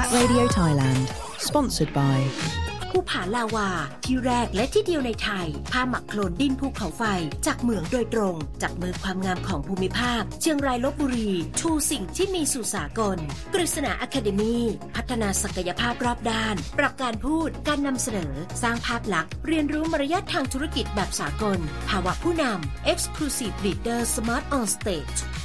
Radio Thailand Sponsored by ภูผาลาวาที่แรกและที่เดียวในไทยผ้าหมักโคลนดินภูเขาไฟจากเหมืองโดยตรงจับมือความงามของภูมิภาคเชียงรายลพบุรีชูสิ่งที่มีสู่สากลกฤษณาอะคาเดมีพัฒนาศักยภาพรอบด้านปรับการพูดการนำเสนอสร้างภาพลักษณ์เรียนรู้มารยาททางธุรกิจแบบสากลภาวะผู้นำ Exclusive Leader Smart on Stage